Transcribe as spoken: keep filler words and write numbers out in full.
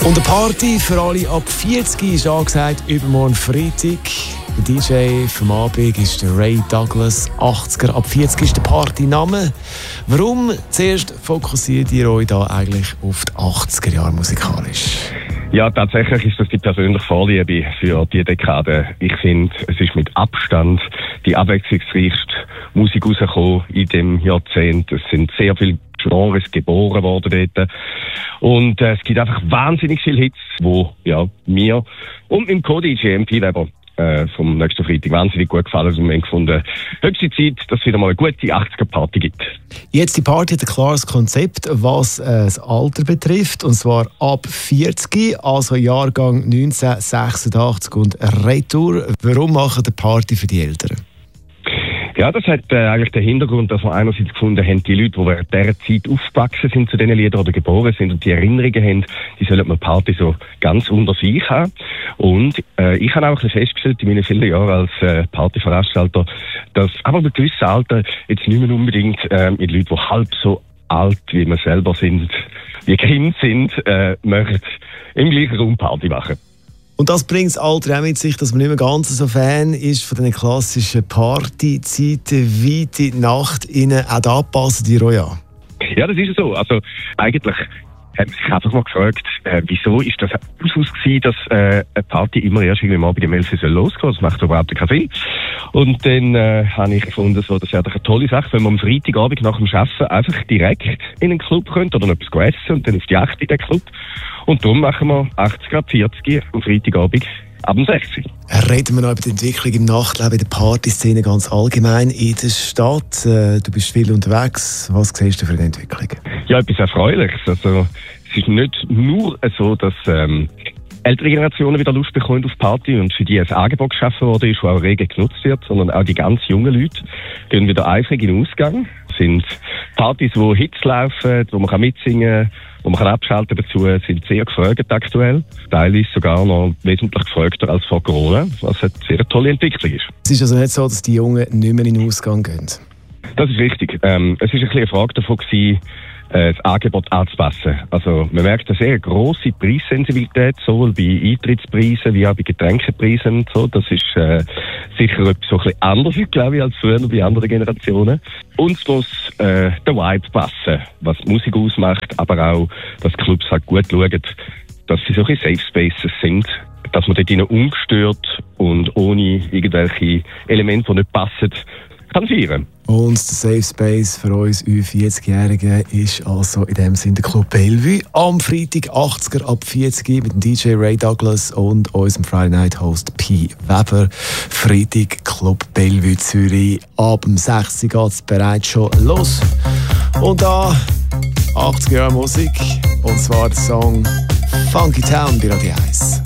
Und eine Party für alle ab vierzig ist angesagt, übermorgen Freitag. Der D J vom Abend ist der Ray Douglas. achtziger ab vierzig ist der Partyname. Warum? Zuerst fokussiert ihr euch da eigentlich auf die achtziger Jahre musikalisch? Ja, tatsächlich ist das die persönliche Vorliebe für die Dekade. Ich finde, es ist mit Abstand die abwechslungsreichste Musik rausgekommen in dem Jahrzehnt. Es sind sehr viele Genres geboren worden dort. Und äh, es gibt einfach wahnsinnig viele Hits, wo ja, mir und im Co-D J M P Weber äh, vom nächsten Freitag wahnsinnig gut gefallen. Und wir haben gefunden, höchste Zeit, dass es wieder mal eine gute achtziger-Party gibt. Jetzt die Party hat ein klares Konzept, was äh, das Alter betrifft, und zwar ab vierzig, also Jahrgang neunzehnhundertsechsundachtzig und Retour. Warum machen die Party für die Älteren? Ja, das hat äh, eigentlich den Hintergrund, dass wir einerseits gefunden haben, die Leute, die während dieser Zeit aufgewachsen sind zu diesen Liedern oder geboren sind und die Erinnerungen haben, die sollen man Party so ganz unter sich haben. Und äh, ich habe auch ein bisschen festgestellt in meinen vielen Jahren als äh, Partyveranstalter, dass aber bei gewissen Alter jetzt nicht mehr unbedingt äh, mit Leuten, die halb so alt wie wir selber sind, wie Kinder sind, äh, möchten im gleichen Raum Party machen. Und das bringt das Alter auch mit sich, dass man nicht mehr ganz so Fan ist von den klassischen Partyzeiten, weit in die Nacht rein. Auch da passen die euch an. Ja, das ist so. Also eigentlich haben sich einfach mal gefragt, äh, wieso ist das Usus gewesen, dass äh, eine Party immer erst irgendwie am Abend um elf Uhr losgehen. Das macht überhaupt keinen Sinn. Und dann äh, habe ich gefunden, so, das wäre doch eine tolle Sache, wenn man am Freitagabend nach dem Arbeiten einfach direkt in einen Club könnte oder noch etwas essen und dann auf die Acht in den Club. Und darum machen wir achtziger, vierziger am Freitagabend ab dem sechzig. Reden wir noch über die Entwicklung im Nachtleben, in der Partyszene ganz allgemein in der Stadt. Du bist viel unterwegs. Was siehst du für eine Entwicklung? Ja, etwas Erfreuliches. Also, es ist nicht nur so, dass ähm, ältere Generationen wieder Lust bekommen auf Party und für die ein Angebot geschaffen worden ist, das auch rege genutzt wird, sondern auch die ganz jungen Leute gehen wieder eifrig in den Ausgang. Es sind Partys, wo Hits laufen, wo man mitsingen kann, wo man abschalten dazu, sind sehr gefragt aktuell. Teilweise sogar noch wesentlich gefragter als vor Corona, was eine sehr tolle Entwicklung ist. Es ist also nicht so, dass die Jungen nicht mehr in den Ausgang gehen? Das ist richtig. Ähm, es war ein bisschen eine Frage davon gewesen, das Angebot anzupassen. Also man merkt eine sehr grosse Preissensibilität, sowohl bei Eintrittspreisen wie auch bei Getränkepreisen und so. Das ist äh, sicher etwas so ein bisschen anders, glaube ich, als früher bei anderen Generationen. Uns muss äh, der Vibe passen, was die Musik ausmacht, aber auch, dass Clubs halt gut schauen, dass sie solche Safe Spaces sind, dass man dort ihnen ungestört und ohne irgendwelche Elemente, die nicht passen, kann feiern. Und der Safe Space für uns vierzigjährigen ist also in dem Sinne der Club Bellevue. Am Freitag achtziger ab vierzig mit dem D J Ray Douglas und unserem Friday Night Host Pi Weber. Freitag Club Bellevue Zürich. Ab dem sechs geht es bereits schon los. Und da achtziger Jahre Musik. Und zwar der Song Funky Town bei Radio eins.